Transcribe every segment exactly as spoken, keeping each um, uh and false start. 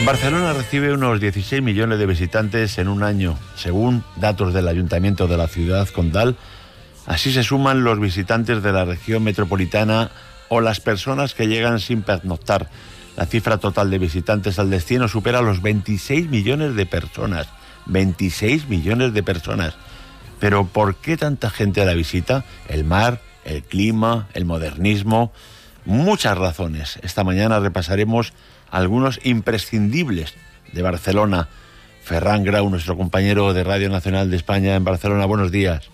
Barcelona recibe unos dieciséis millones de visitantes en un año, según datos del Ayuntamiento de la ciudad condal. Así se suman los visitantes de la región metropolitana o las personas que llegan sin pernoctar. La cifra total de visitantes al destino supera los veintiséis millones de personas. veintiséis millones de personas. Pero ¿por qué tanta gente la visita? El mar, el clima, el modernismo. Muchas razones. Esta mañana repasaremos algunos imprescindibles de Barcelona. Ferran Grau, nuestro compañero de Radio Nacional de España en Barcelona. Buenos días.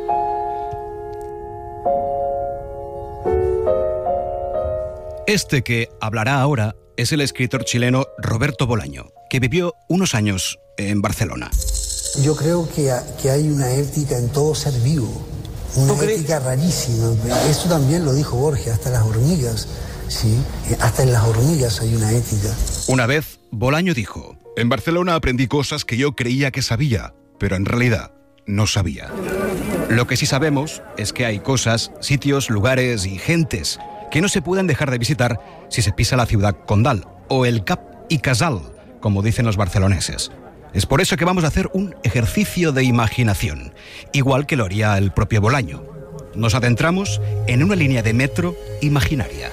Este que hablará ahora es el escritor chileno Roberto Bolaño, que vivió unos años en Barcelona. Yo creo que, que hay una ética en todo ser vivo, una ética rarísima. Eso también lo dijo Borges, hasta las hormigas, sí, hasta en las hormigas hay una ética. Una vez, Bolaño dijo: en Barcelona aprendí cosas que yo creía que sabía, pero en realidad no sabía. Lo que sí sabemos es que hay cosas, sitios, lugares y gentes que no se pueden dejar de visitar si se pisa la ciudad condal, o el Cap i Casal, como dicen los barceloneses. Es por eso que vamos a hacer un ejercicio de imaginación, igual que lo haría el propio Bolaño. Nos adentramos en una línea de metro imaginaria.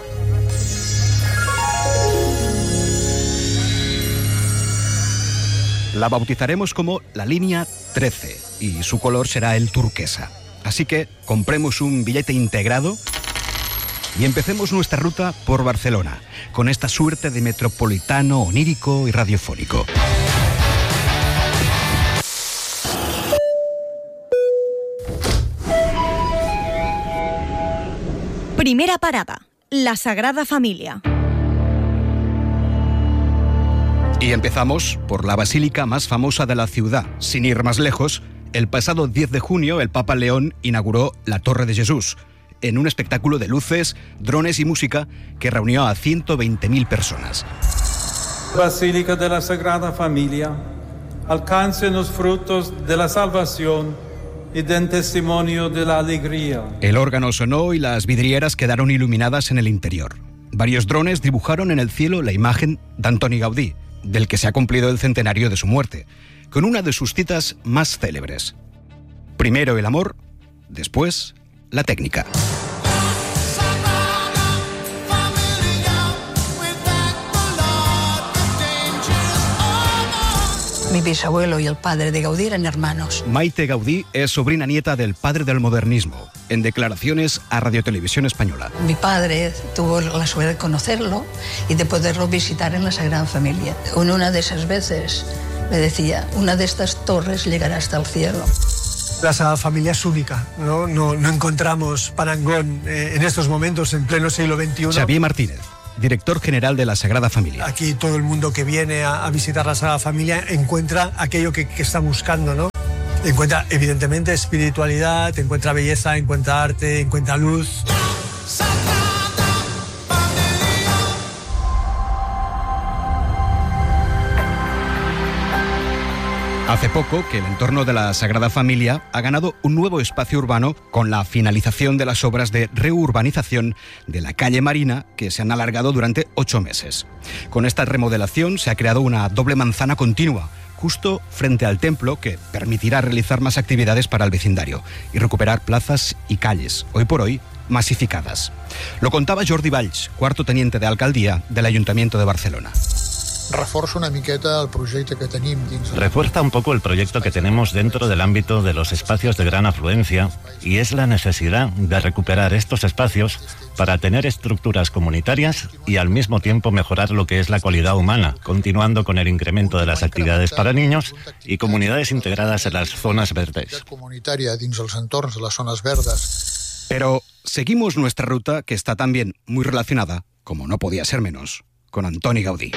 La bautizaremos como la línea trece y su color será el turquesa. Así que compremos un billete integrado y empecemos nuestra ruta por Barcelona, con esta suerte de metropolitano onírico y radiofónico. Primera parada, la Sagrada Familia. Y empezamos por la basílica más famosa de la ciudad. Sin ir más lejos, el pasado diez de junio el Papa León inauguró la Torre de Jesús, en un espectáculo de luces, drones y música que reunió a ciento veinte mil personas. Basílica de la Sagrada Familia, alcancen los frutos de la salvación y den testimonio de la alegría. El órgano sonó y las vidrieras quedaron iluminadas en el interior. Varios drones dibujaron en el cielo la imagen de Antoni Gaudí, del que se ha cumplido el centenario de su muerte, con una de sus citas más célebres. Primero el amor, después la técnica. Mi bisabuelo y el padre de Gaudí eran hermanos. Maite Gaudí es sobrina nieta del padre del modernismo, en declaraciones a Radio Televisión Española. Mi padre tuvo la suerte de conocerlo y de poderlo visitar en la Sagrada Familia. En una de esas veces me decía, una de estas torres llegará hasta el cielo. La Sagrada Familia es única, ¿no? No, no encontramos parangón eh, en estos momentos, en pleno siglo veintiuno. Xavier Martínez, director general de la Sagrada Familia. Aquí todo el mundo que viene a, a visitar la Sagrada Familia encuentra aquello que, que está buscando, ¿no? Encuentra, evidentemente, espiritualidad, encuentra belleza, encuentra arte, encuentra luz. Hace poco que el entorno de la Sagrada Familia ha ganado un nuevo espacio urbano con la finalización de las obras de reurbanización de la calle Marina, que se han alargado durante ocho meses. Con esta remodelación se ha creado una doble manzana continua, justo frente al templo, que permitirá realizar más actividades para el vecindario y recuperar plazas y calles, hoy por hoy masificadas. Lo contaba Jordi Valls, cuarto teniente de alcaldía del Ayuntamiento de Barcelona. Refuerza una miqueta el proyecto que tenemos. Refuerza un poco el proyecto que tenemos dentro del ámbito de los espacios de gran afluencia, y es la necesidad de recuperar estos espacios para tener estructuras comunitarias y al mismo tiempo mejorar lo que es la calidad humana, continuando con el incremento de las actividades para niños y comunidades integradas en las zonas verdes. Comunitaria dins els entorns de las zonas verdes. Pero seguimos nuestra ruta, que está también muy relacionada, como no podía ser menos, con Antoni Gaudí.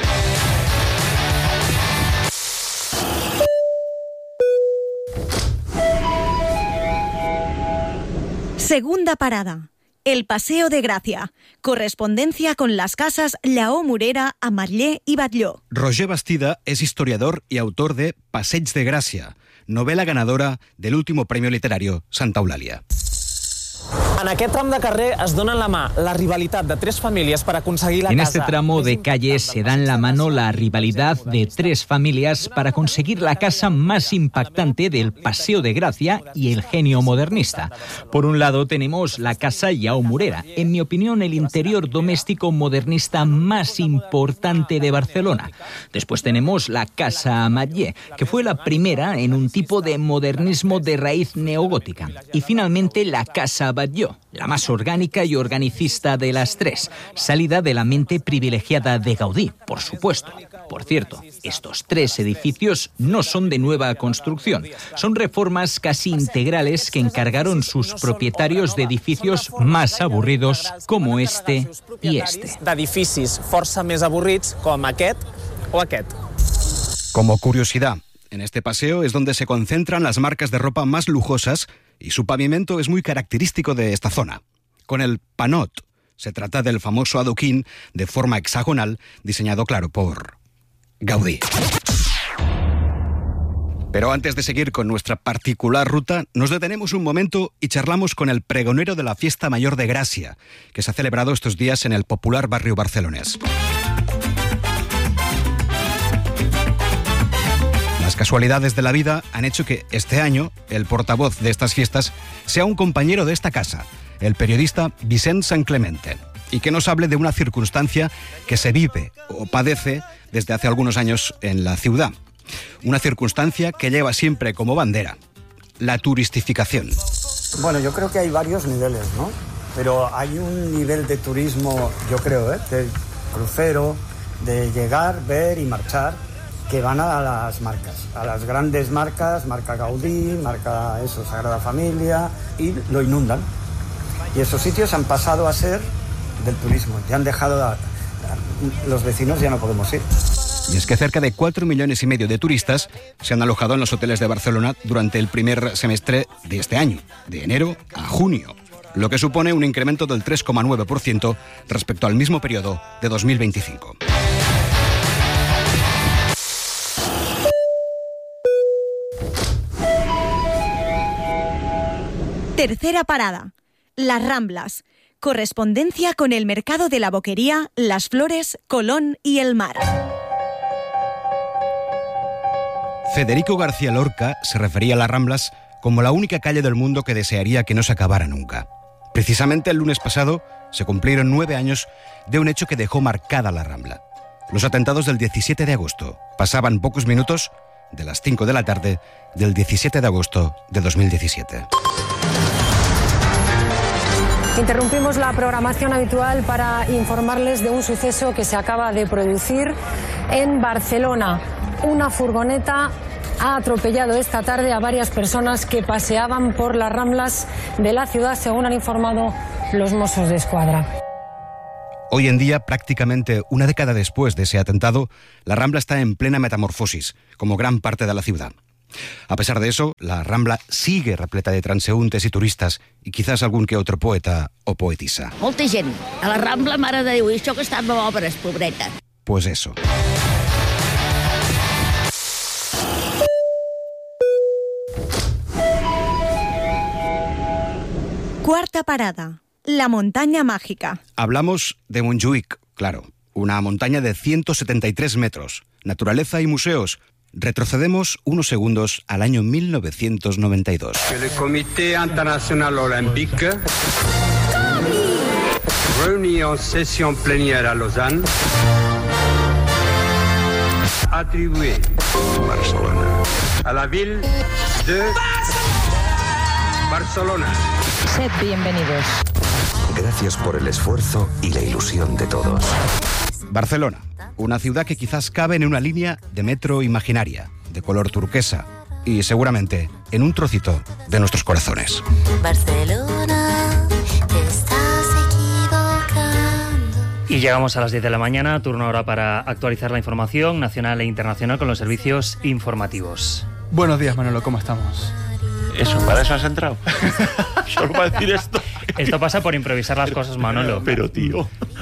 Segunda parada, el Paseo de Gracia. Correspondencia con las casas Lleó Morera, Ametller y Batlló. Roger Bastida es historiador y autor de Passeig de Gràcia, novela ganadora del último premio literario Santa Eulàlia. En aquest tram de carrer es donen la mà la rivalidad de tres familias para conseguir la En casa. este tramo de calle se dan la mano la rivalidad de tres familias para conseguir la casa más impactante del Paseo de Gracia y el genio modernista. Por un lado tenemos la Casa Lleó Morera, en mi opinión el interior doméstico modernista más importante de Barcelona. Después tenemos la Casa Ametller, que fue la primera en un tipo de modernismo de raíz neogótica. Y finalmente la Casa Batlló, la más orgánica y organicista de las tres, salida de la mente privilegiada de Gaudí, por supuesto. Por cierto, estos tres edificios no son de nueva construcción, son reformas casi integrales que encargaron sus propietarios de edificios más aburridos como este y este. D'edificis força més avorrits com aquest o aquest. Como curiosidad, en este paseo es donde se concentran las marcas de ropa más lujosas y su pavimento es muy característico de esta zona. Con el panot, se trata del famoso adoquín de forma hexagonal diseñado, claro, por Gaudí. Pero antes de seguir con nuestra particular ruta, nos detenemos un momento y charlamos con el pregonero de la Fiesta Mayor de Gracia, que se ha celebrado estos días en el popular barrio barcelonés. Las casualidades de la vida han hecho que este año el portavoz de estas fiestas sea un compañero de esta casa, el periodista Vicent San Clemente, y que nos hable de una circunstancia que se vive o padece desde hace algunos años en la ciudad. Una circunstancia que lleva siempre como bandera la turistificación. Bueno, yo creo que hay varios niveles, ¿no? Pero hay un nivel de turismo, yo creo, ¿eh? De crucero, de llegar, ver y marchar, que van a las marcas, a las grandes marcas, marca Gaudí, marca eso, Sagrada Familia, y lo inundan. Y esos sitios han pasado a ser del turismo, ya han dejado, a, a, los vecinos ya no podemos ir. Y es que cerca de cuatro millones y medio de turistas se han alojado en los hoteles de Barcelona durante el primer semestre de este año, de enero a junio, lo que supone un incremento del tres coma nueve por ciento respecto al mismo periodo de dos mil veinticinco. Tercera parada, Las Ramblas. Correspondencia con el mercado de la Boquería, Las Flores, Colón y el Mar. Federico García Lorca se refería a las Ramblas como la única calle del mundo que desearía que no se acabara nunca. Precisamente el lunes pasado se cumplieron nueve años de un hecho que dejó marcada la Rambla. Los atentados del diecisiete de agosto. Pasaban pocos minutos de las cinco de la tarde del diecisiete de agosto de dos mil diecisiete. Interrumpimos la programación habitual para informarles de un suceso que se acaba de producir en Barcelona. Una furgoneta ha atropellado esta tarde a varias personas que paseaban por las Ramblas de la ciudad, según han informado los Mossos d'Esquadra. Hoy en día, prácticamente una década después de ese atentado, la Rambla está en plena metamorfosis, como gran parte de la ciudad. A pesar de eso, la Rambla sigue repleta de transeúntes y turistas y quizás algún que otro poeta o poetisa. Molta gent. A la Rambla, mare de Déu, i això que està amb obres, pobreta. Pues eso. Cuarta parada, la montaña mágica. Hablamos de Montjuïc, claro, una montaña de ciento setenta y tres metros, naturaleza y museos. Retrocedemos unos segundos al año mil novecientos noventa y dos. Que el Comité Internacional Olympique, reunido en sesión plénière à Lausanne, atribué Barcelona a la ville de Barcelona. Sed bienvenidos. Gracias por el esfuerzo y la ilusión de todos. Barcelona, una ciudad que quizás cabe en una línea de metro imaginaria, de color turquesa, y seguramente en un trocito de nuestros corazones. Barcelona, te estás equivocando. Y llegamos a las diez de la mañana, turno ahora para actualizar la información nacional e internacional con los servicios informativos. Buenos días, Manolo, ¿cómo estamos? Eso, ¿para eso has entrado? Solo para decir esto. Esto pasa por improvisar las cosas, Manolo. Pero, tío...